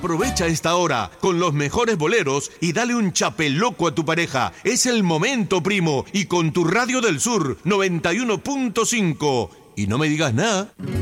Aprovecha esta hora con los mejores boleros y dale un chapeloco a tu pareja. Es el momento, primo, y con tu Radio del Sur 91.5. Y no me digas nada.